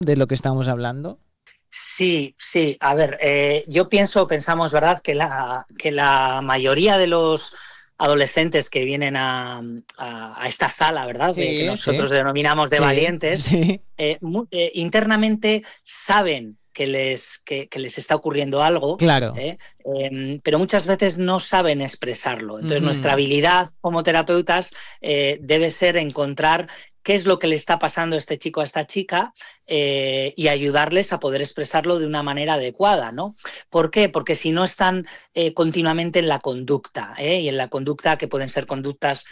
de lo que estamos hablando? Sí, sí. A ver, pensamos, ¿verdad?, que la mayoría de los adolescentes que vienen a esta sala, ¿verdad?, que Sí, sí, nosotros denominamos de sí, valientes, sí, internamente saben que les está ocurriendo algo, claro. pero muchas veces no saben expresarlo. Entonces, nuestra Ujú. habilidad como terapeutas debe ser encontrar qué es lo que le está pasando a este chico, a esta chica, y ayudarles a poder expresarlo de una manera adecuada, ¿no? ¿Por qué? Porque si no están continuamente en la conducta, y en la conducta que pueden ser conductas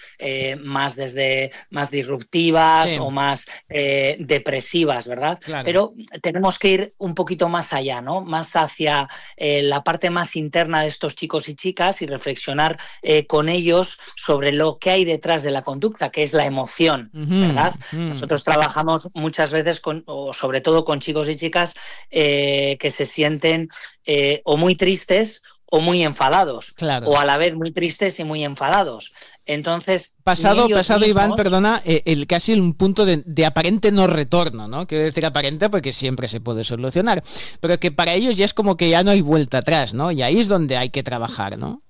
más disruptivas Sí, o más depresivas, ¿verdad? claro. Pero tenemos que ir un poquito más allá, ¿no? Más hacia la parte más interna de estos chicos y chicas y reflexionar con ellos sobre lo que hay detrás de la conducta, que es la emoción, Ujú, ¿verdad? ujú. Nosotros trabajamos muchas veces o sobre todo con chicos y chicas que se sienten o muy tristes o muy enfadados, o Claro. a la vez muy tristes y muy enfadados. Entonces, ni Pasado, ellos pasado Iván, mismos. perdona, casi un punto de aparente no retorno, ¿no? Quiero decir aparente porque siempre se puede solucionar, pero que para ellos ya es como que ya no hay vuelta atrás, ¿no? Y ahí es donde hay que trabajar, ¿no?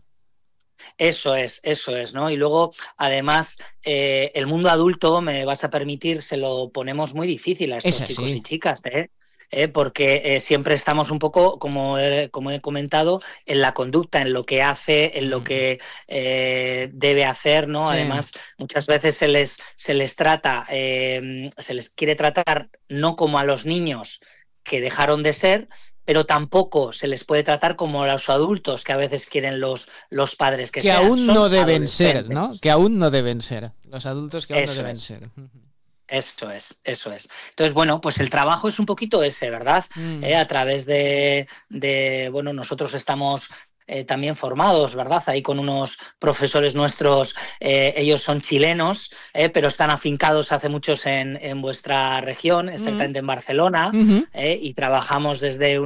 Eso es, ¿no? Y luego, además, el mundo adulto, me vas a permitir, se lo ponemos muy difícil a Es estos chicos y así. chicas, ¿eh? Porque siempre estamos un poco, como he comentado, en la conducta, en lo que hace, en lo Mm. que debe hacer, ¿no? Sí. Además, muchas veces se les trata, se les quiere tratar no como a los niños que dejaron de ser, pero tampoco se les puede tratar como a los adultos que a veces quieren los padres que Que sean, aún no son deben ser, ¿no? adolescentes. Que aún no deben ser. Los adultos que aún no Eso deben es. ser. Eso es, eso es. Entonces, bueno, pues el trabajo es un poquito ese, ¿verdad? Mm. A través bueno, nosotros estamos también formados, ¿verdad? Ahí con unos profesores nuestros, ellos son chilenos, pero están afincados hace muchos en vuestra región, Mm. exactamente en Barcelona, Mm. y trabajamos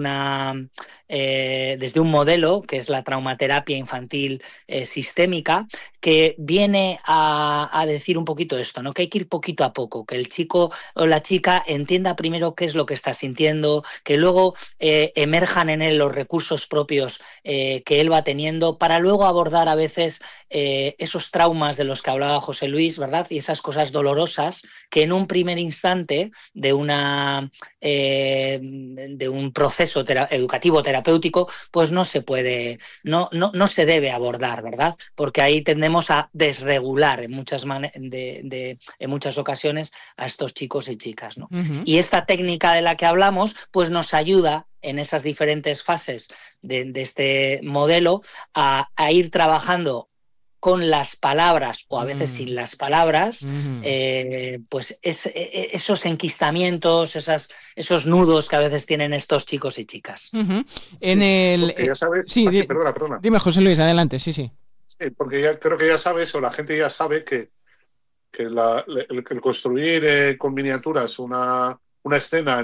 desde un modelo que es la traumaterapia infantil sistémica, que viene a decir un poquito esto, ¿no? Que hay que ir poquito a poco, que el chico o la chica entienda primero qué es lo que está sintiendo, que luego emerjan en él los recursos propios que él va teniendo para luego abordar a veces esos traumas de los que hablaba José Luis, ¿verdad? Y esas cosas dolorosas que en un primer instante de un proceso educativo terapéutico, pues no se puede, no se debe abordar, ¿verdad? Porque ahí tendemos a desregular en muchas ocasiones a estos chicos y chicas, ¿no? Mm. Y esta técnica de la que hablamos, pues nos ayuda en esas diferentes fases de este modelo a ir trabajando con las palabras o a veces sin Mm. las palabras, Mm. pues esos enquistamientos, esos nudos que a veces tienen estos chicos y chicas. Mm. En Sí, el... porque ya sabes. sí, Ah, sí, perdona, perdona. dime, José Luis, adelante, sí, sí. Sí, porque ya creo que ya sabes, o la gente ya sabe que el construir con miniaturas una escena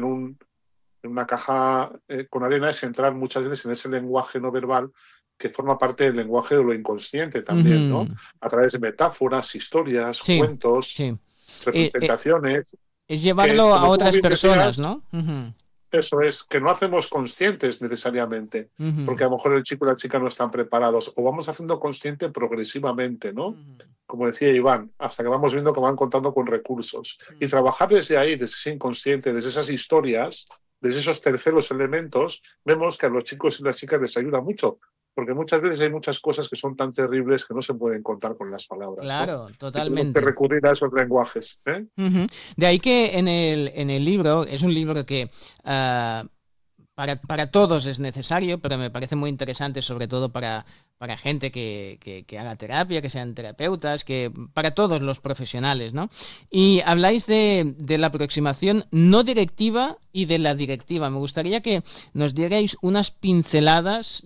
en una caja con arena es entrar muchas veces en ese lenguaje no verbal que forma parte del lenguaje de lo inconsciente también, ¿no? Mm. A través de metáforas, historias, Sí, cuentos, sí. Eh, representaciones, es que, llevarlo a como tú muy otras bien personas, decías, ¿no? Ujú, eso es, que no hacemos conscientes necesariamente, ujú, porque a lo mejor el chico y la chica no están preparados, o vamos haciendo consciente progresivamente, ¿no? ujú, Como decía Iván, hasta que vamos viendo que van contando con recursos. Y ujú. trabajar desde ahí, desde ese inconsciente, desde esas historias, desde esos terceros elementos, vemos que a los chicos y las chicas les ayuda mucho, porque muchas veces hay muchas cosas que son tan terribles que no se pueden contar con las palabras, ¿no? Claro, Y tenemos que totalmente. recurrir a esos lenguajes, ¿eh? Ujú. De ahí que en el libro, es un libro que ah, para todos es necesario, pero me parece muy interesante, sobre todo para gente que haga terapia, que sean terapeutas, que para todos los profesionales, ¿no? Y habláis de la aproximación no directiva y de la directiva. Me gustaría que nos dierais unas pinceladas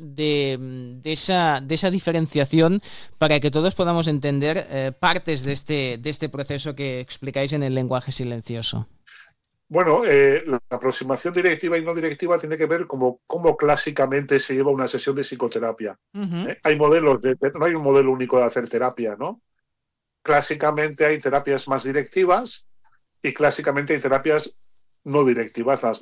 de esa diferenciación para que todos podamos entender partes de este proceso que explicáis en el lenguaje silencioso. Bueno, la aproximación directiva y no directiva tiene que ver cómo clásicamente se lleva una sesión de psicoterapia. Ujú. Hay modelos, no hay un modelo único de hacer terapia, ¿no? Clásicamente hay terapias más directivas y clásicamente hay terapias no directivas, las